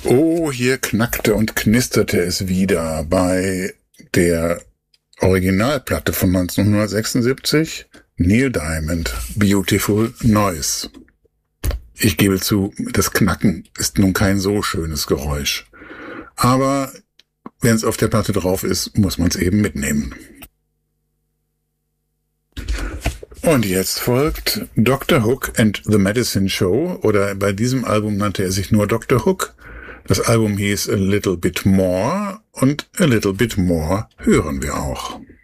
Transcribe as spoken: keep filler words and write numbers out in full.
Oh, hier knackte und knisterte es wieder bei der Originalplatte von neunzehnhundertsechsundsiebzig, Neil Diamond, Beautiful Noise. Ich gebe zu, das Knacken ist nun kein so schönes Geräusch. Aber wenn es auf der Platte drauf ist, muss man es eben mitnehmen. Und jetzt folgt Doctor Hook and the Medicine Show, oder bei diesem Album nannte er sich nur Doctor Hook. Das Album hieß A Little Bit More und A Little Bit More hören wir auch.